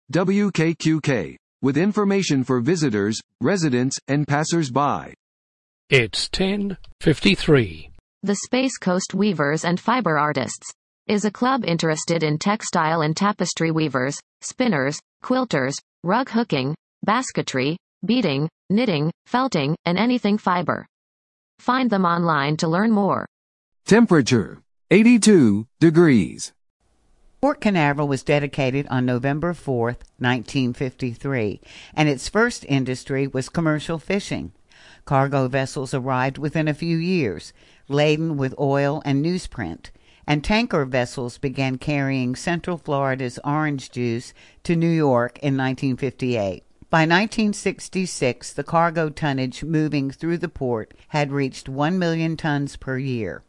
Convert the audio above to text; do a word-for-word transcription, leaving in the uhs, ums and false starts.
W K Q K, with information for visitors, residents, and passers-by. It's ten fifty-three. The Space Coast Weavers and Fiber Artists is a club interested in textile and tapestry weavers, spinners, quilters, rug hooking, basketry, beading, knitting, felting, and anything fiber. Find them online to learn more. Temperature, eighty-two degrees. Port Canaveral was dedicated on November fourth, nineteen fifty-three, and its first industry was commercial fishing. Cargo vessels arrived within a few years, laden with oil and newsprint, and tanker vessels began carrying Central Florida's orange juice to New York in nineteen fifty-eight. By nineteen sixty-six, the cargo tonnage moving through the port had reached one million tons per year.